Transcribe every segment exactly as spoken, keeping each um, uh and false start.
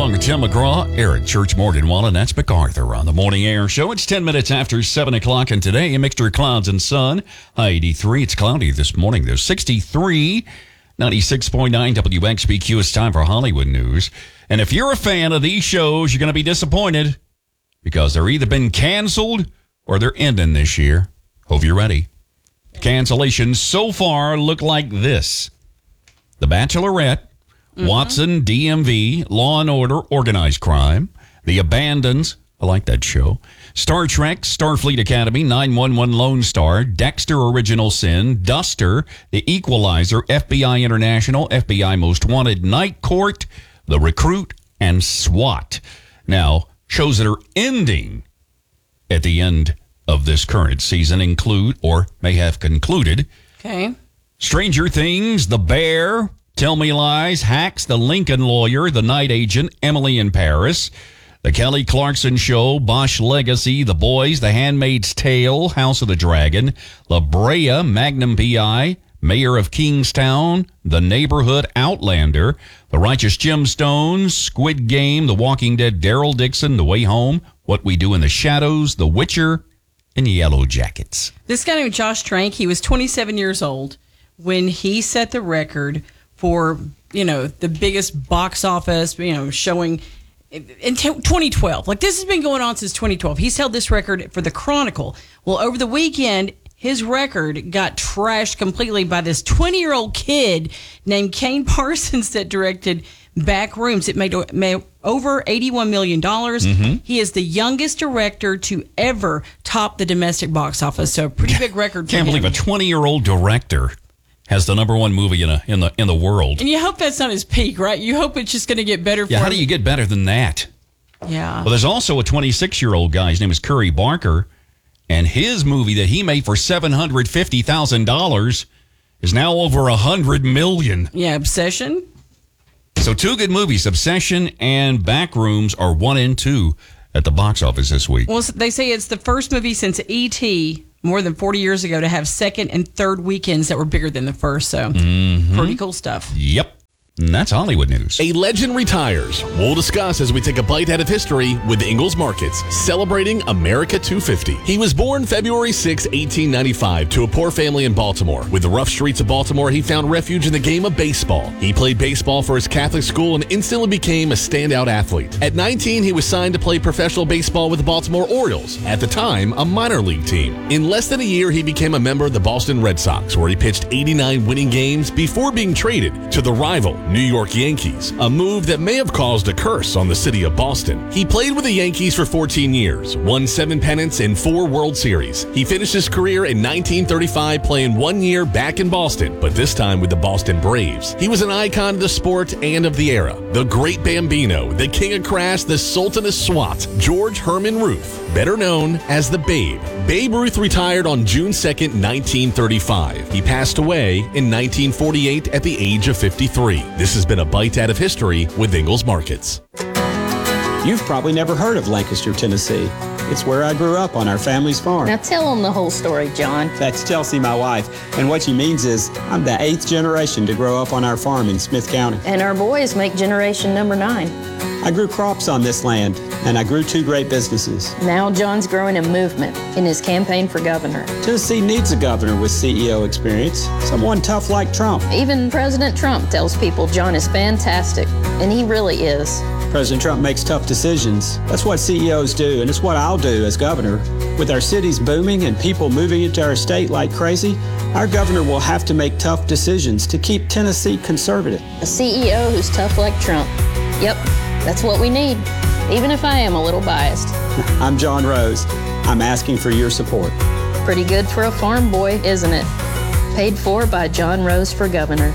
along with Tim McGraw, Eric Church, Morgan Wallen. That's MacArthur on the Morning Air Show. It's ten minutes after seven o'clock, and today a mixture of clouds and sun. High eighty-three. It's cloudy this morning. There's sixty-three. ninety-six point nine W X B Q. It's time for Hollywood news. And if you're a fan of these shows, you're going to be disappointed because they're either been canceled or they're ending this year. Hope you're ready. Cancellations so far look like this: The Bachelorette, mm-hmm. Watson, D M V, Law and Order, Organized Crime, The Abandons, I like that show, Star Trek, Starfleet Academy, nine one one Lone Star, Dexter Original Sin, Duster, The Equalizer, F B I International, F B I Most Wanted, Night Court, The Recruit, and SWAT. Now, shows that are ending at the end of this current season include, or may have concluded, okay, Stranger Things, The Bear, Tell Me Lies, Hacks, The Lincoln Lawyer, The Night Agent, Emily in Paris, The Kelly Clarkson Show, Bosch Legacy, The Boys, The Handmaid's Tale, House of the Dragon, La Brea, Magnum P I, Mayor of Kingstown, The Neighborhood, Outlander, The Righteous Gemstones, Squid Game, The Walking Dead, Daryl Dixon, The Way Home, What We Do in the Shadows, The Witcher, and Yellow Jackets. This guy named Josh Trank, he was twenty-seven years old when he set the record for, you know, the biggest box office, you know, showing in twenty twelve. Like, this has been going on since twenty twelve. He's held this record for The Chronicle. Well, over the weekend, his record got trashed completely by this twenty-year-old kid named Kane Parsons that directed Backrooms. It made, made over eighty-one million dollars. Mm-hmm. He is the youngest director to ever top the domestic box office, so a pretty big record for Can't him. believe a twenty-year-old director has the number one movie in, a, in, the, in the world. And you hope that's not his peak, right? You hope it's just going to get better for yeah, him. how do you get better than that? Yeah. Well, there's also a twenty-six-year-old guy. His name is Curry Barker, and his movie that he made for seven hundred fifty thousand dollars is now over one hundred million dollars. Yeah, Obsession. So two good movies, Obsession and Backrooms, are one and two at the box office this week. Well, they say it's the first movie since E T more than forty years ago to have second and third weekends that were bigger than the first. So mm-hmm. pretty cool stuff. Yep. And that's Hollywood news. A legend retires. We'll discuss as we take a bite out of history with Ingalls Markets, celebrating America two fifty. He was born February sixth, eighteen ninety-five, to a poor family in Baltimore. With the rough streets of Baltimore, he found refuge in the game of baseball. He played baseball for his Catholic school and instantly became a standout athlete. At nineteen, he was signed to play professional baseball with the Baltimore Orioles, at the time a minor league team. In less than a year, he became a member of the Boston Red Sox, where he pitched eighty-nine winning games before being traded to the rival New York Yankees, a move that may have caused a curse on the city of Boston. He played with the Yankees for fourteen years, won seven pennants and four World Series. He finished his career in nineteen thirty-five playing one year back in Boston, but this time with the Boston Braves. He was an icon of the sport and of the era. The Great Bambino, the King of Crash, the Sultan of SWAT, George Herman Ruth, better known as the Babe. Babe Ruth retired on June second, nineteen thirty-five. He passed away in nineteen forty-eight at the age of fifty-three. This has been a bite out of history with Ingalls Markets. You've probably never heard of Lancaster, Tennessee. It's where I grew up on our family's farm. Now tell them the whole story, John. That's Chelsea, my wife. And what she means is I'm the eighth generation to grow up on our farm in Smith County. And our boys make generation number nine. I grew crops on this land, and I grew two great businesses. Now John's growing a movement in his campaign for governor. Tennessee needs a governor with C E O experience, someone tough like Trump. Even President Trump tells people John is fantastic, and he really is. President Trump makes tough decisions. That's what C E Os do, and it's what I'll do as governor. With our cities booming and people moving into our state like crazy, our governor will have to make tough decisions to keep Tennessee conservative. A C E O who's tough like Trump. Yep, that's what we need, even if I am a little biased. I'm John Rose. I'm asking for your support. Pretty good for a farm boy, isn't it? Paid for by John Rose for governor.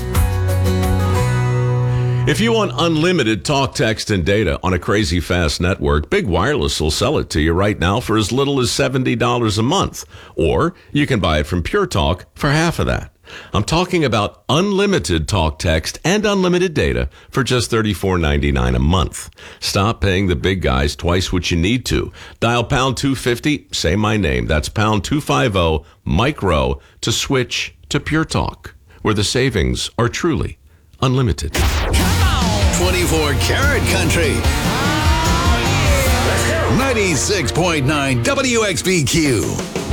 If you want unlimited talk, text, and data on a crazy fast network, Big Wireless will sell it to you right now for as little as seventy dollars a month. Or you can buy it from Pure Talk for half of that. I'm talking about unlimited talk, text, and unlimited data for just thirty-four ninety-nine a month. Stop paying the big guys twice what you need to. Dial pound two fifty, say my name. That's pound two fifty, micro, to switch to Pure Talk, where the savings are truly unlimited. twenty-four karat country. ninety-six point nine W X B Q.